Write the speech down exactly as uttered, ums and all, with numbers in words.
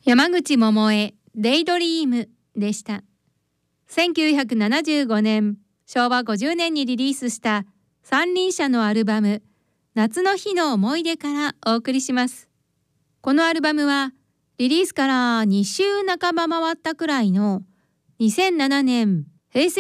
山口百恵デイドリームでした。せんきゅうひゃくななじゅうごねん、しょうわごじゅうねんにリリースした三輪車のアルバム夏の日の思い出からお送りします。このアルバムはリリースからに週半ば回ったくらいのにせんななねん平成